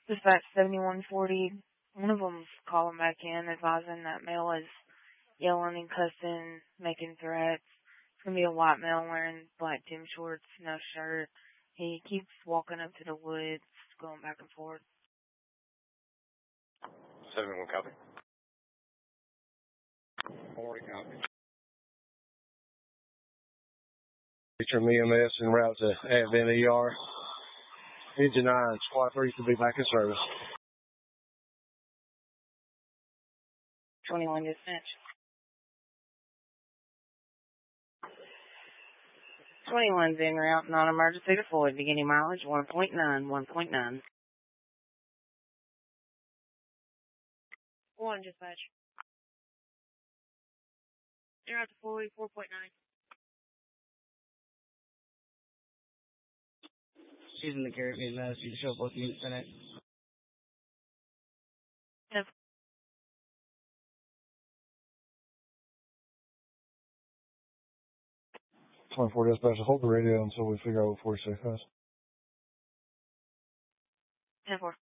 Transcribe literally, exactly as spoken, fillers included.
Dispatch seventy-one forty. One of them's calling back in, advising that male is yelling and cussing, making threats. It's going to be a white male wearing black gym shorts, no shirt. He keeps walking up to the woods, going back and forth. seventy-one copy. forty copy. Feature E M S en route to Advent E R. Engine nine, Squad three to be back in service. twenty-one dispatch. twenty-one's en route, non-emergency to Floyd, beginning mileage one point nine, one point nine. one dispatch. En route to Floyd, four point nine. She's in the Caribbean, uh, she's show both units in it. Yep. twenty-four dispatch, hold the radio until we figure out what forty-six has. ten four.